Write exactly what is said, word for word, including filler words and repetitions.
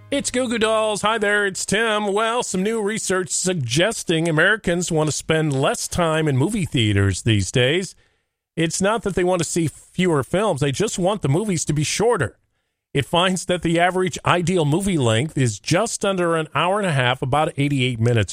It's Goo Goo Dolls. Hi there, it's Tim. Well, some new research suggesting Americans want to spend less time in movie theaters these days. It's not that they want to see fewer films, they just want the movies to be shorter. It finds that the average ideal movie length is just under an hour and a half, about eighty-eight minutes